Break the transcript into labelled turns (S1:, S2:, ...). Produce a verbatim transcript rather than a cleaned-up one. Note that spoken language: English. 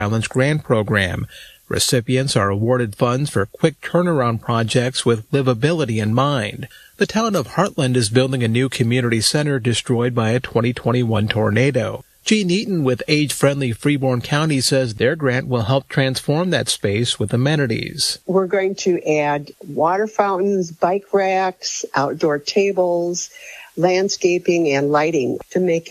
S1: Islands Grant Program. Recipients are awarded funds for quick turnaround projects with livability in mind. The town of Heartland is building a new community center destroyed by a twenty twenty-one tornado. Gene Eaton with Age Friendly Freeborn County says their grant will help transform that space with amenities.
S2: We're going to add water fountains, bike racks, outdoor tables, landscaping, and lighting to make